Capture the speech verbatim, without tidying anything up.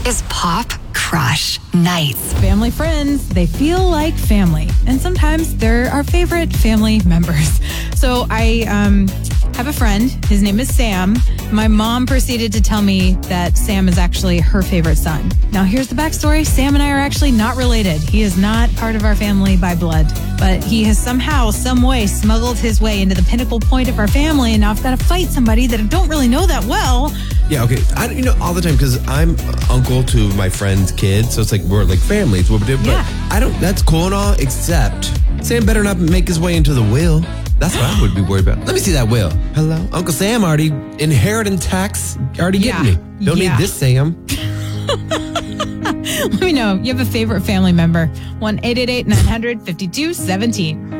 is Pop Crush Nights. Family friends, they feel like family. And sometimes they're our favorite family members. So I um, have a friend. His name is Sam. My mom proceeded to tell me that Sam is actually her favorite son. Now, here's the backstory. Sam and I are actually not related. He is not part of our family by blood. But he has somehow, some way, smuggled his way into the pinnacle point of our family. And now I've got to fight somebody that I don't really know that well. Yeah, okay. I you know all the time because I'm uncle to my friend's kids, so it's like we're like family. It's what we do. But Yeah. I don't. That's cool and all, except Sam better not make his way into the will. That's what I would be worried about. Let me see that will. Hello, Uncle Sam already inheritance tax already Yeah. getting me. Don't Yeah. need this, Sam. Let me know. You have a favorite family member. one eight eight eight nine hundred fifty-two seventeen.